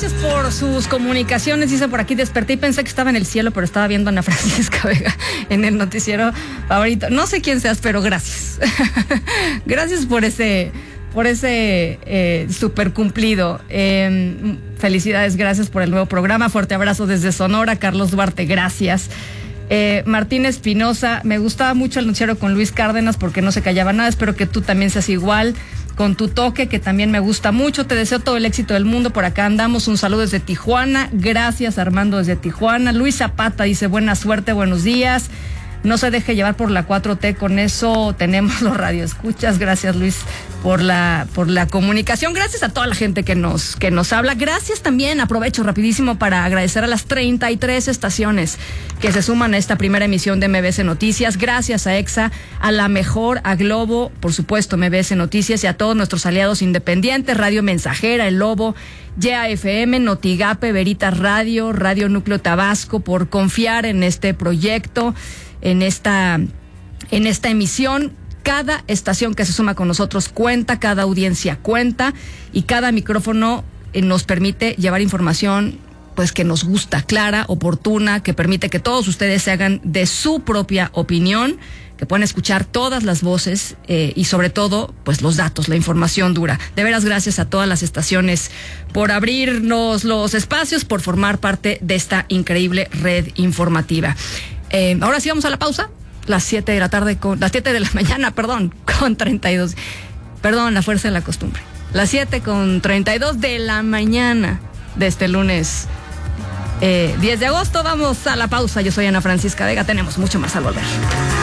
gracias por sus comunicaciones. Dice por aquí, desperté y pensé que estaba en el cielo, pero estaba viendo a Ana Francisca Vega en el noticiero favorito. No sé quién seas, pero gracias. Gracias por ese súper cumplido. Felicidades, gracias por el nuevo programa. Fuerte abrazo desde Sonora. Carlos Duarte, gracias. Martín Espinosa, me gustaba mucho el noticiero con Luis Cárdenas porque no se callaba nada. Espero que tú también seas igual con tu toque, que también me gusta mucho. Te deseo todo el éxito del mundo. Por acá andamos. Un saludo desde Tijuana. Gracias, Armando, desde Tijuana. Luis Zapata dice, buena suerte, buenos días. No se deje llevar por la 4T, con eso tenemos los radioescuchas. Gracias, Luis, por la comunicación. Gracias a toda la gente que nos habla. Gracias también, aprovecho rapidísimo para agradecer a las 33 estaciones que se suman a esta primera emisión de MBS Noticias. Gracias a EXA, a La Mejor, a Globo, por supuesto, MBS Noticias, y a todos nuestros aliados independientes, Radio Mensajera, El Lobo, YAFM, Notigape, Veritas Radio, Radio Núcleo Tabasco, por confiar en este proyecto, en esta emisión. Cada estación que se suma con nosotros cuenta, cada audiencia cuenta, y cada micrófono nos permite llevar información pues que nos gusta, clara, oportuna, que permite que todos ustedes se hagan de su propia opinión, que puedan escuchar todas las voces y sobre todo pues los datos, la información dura. De veras, gracias a todas las estaciones por abrirnos los espacios, por formar parte de esta increíble red informativa. Ahora sí vamos a la pausa. Las 7 de la tarde, las 7 de la mañana, con 32. Perdón, la fuerza de la costumbre. Las 7:32 de la mañana de este lunes 10 de agosto. Vamos a la pausa. Yo soy Ana Francisca Vega. Tenemos mucho más al volver.